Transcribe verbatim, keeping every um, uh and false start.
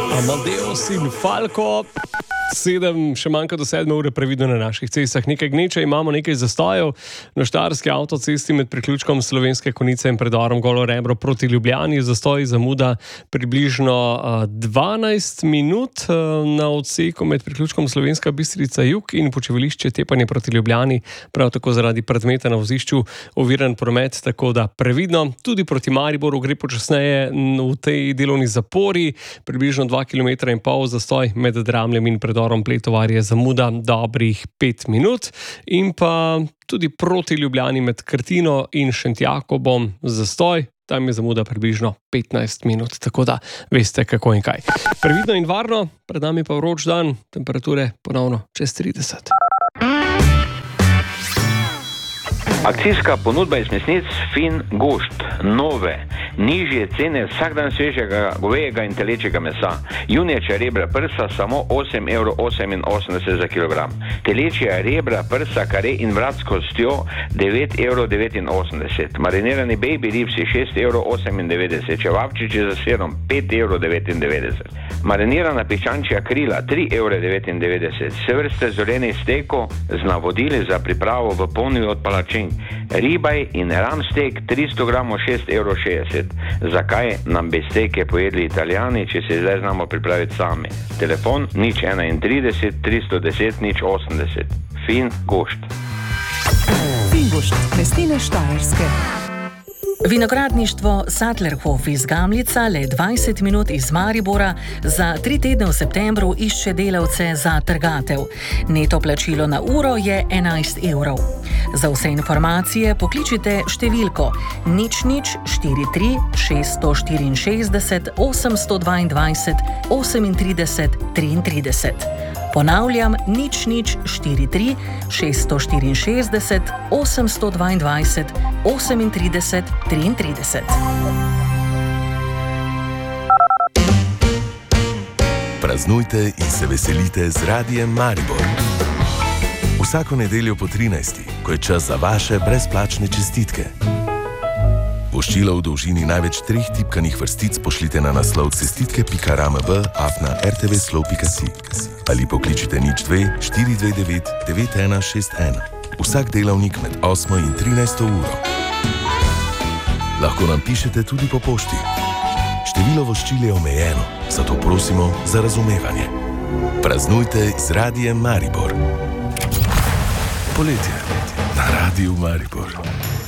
Amadeus in Falko. Sedem, še manjka do sedme ure previdno na naših cestah. Nekaj gneče, imamo nekaj zastojev na štajerski avtocesti med priključkom Slovenske Konjice in predorom Golo Rebro proti Ljubljani. Zastoj zamuda približno dvanajst minut na odseku med priključkom Slovenska Bistrica Jug in Počivališče Tepanje proti Ljubljani. Prav tako zaradi predmeta na vozišču oviran promet, tako da previdno. Tudi proti Mariboru gre počasneje v tej delovni zapori. Približno dva kilometra in pol zastoj med Dramljem in predorom Pletovar je zamuda dobrih pet minut in pa tudi proti Ljubljani med Krtino in Šentjakobom zastoj. Tam je zamuda približno petnajst minut, tako da veste kako in kaj. Previdno in varno, pred nami pa vroč dan, temperature ponovno čez trideset. Akcijska ponudba iz mesnic Fin Gošt, nove, nižje cene vsak dan svežega govejega in telečjega mesa. Junečja rebra prsa samo osem evrov oseminosemdeset za kilogram. Telečja rebra prsa kare in vrat s kostjo devet evrov devetinosemdeset. Marinirani baby ribs je šest evrov osemindevetdeset, čevapčiči za sirom pet evrov devetindevetdeset. Marinirana piščančja krila tri evre devetindevetdeset. Vse vrste zorenih stekov z navodili za pripravo v ponvi od palačink. Ribaj in ram stek tristo gramov šest evrov šestdeset. Zakaj nam bi steke pojedli Italijani, če se zdaj znamo pripraviti sami? Telefon nič enaintrideset tristo deset nič osemdeset. Fin Gošt. Fin Gošt, mesnine Štajerske. Vinogradništvo Sattlerhof iz Gamlica, le dvajset minut iz Maribora, za tri tedne v septembru išče delavce za trgatev. Neto plačilo na uro je enajst evrov. Za vse informacije pokličite številko nič nič štiri tri šeststo štiriinšestdeset osemsto dvaindvajset osemintrideset triintrideset. Ponavljam, nič nič štiri tri šeststo štiriinšestdeset osemsto dvaindvajset osemintrideset triintrideset. Praznujte in se veselite z Radiem Maribor. Vsako nedeljo po trinajsti, ko je čas za vaše brezplačne čestitke. Voščilo v dolžini največ treh tipkanih vrstic pošljite na naslov cestitke pika ramb afna rtvslov pika si ali pokličite nič dve štiri dve devet devet ena šest ena. Vsak delavnik med osmo in trinajsto uro. Lahko nam pišete tudi po pošti. Število voščil je omejeno, zato prosimo za razumevanje. Praznujte z Radiem Maribor. Poletje na Radiu Maribor.